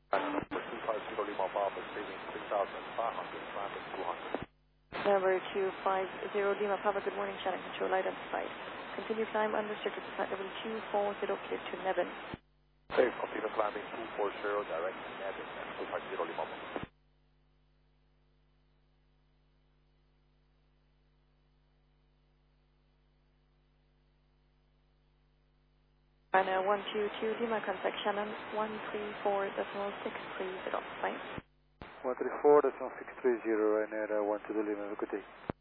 Number 250 Lima Papa, saving 3,500, traffic 200. Number 250 Lima Papa, good morning, Shannon Control identified. Continue climb unrestricted to flight level 240, clear to Nevin. Safe, continue climbing 240, direct to Nevin, 250 Lima Papa. China 122 Lima, contact Shannon 134.630, flight. 134.630, Ryanair 122 Lima, good day.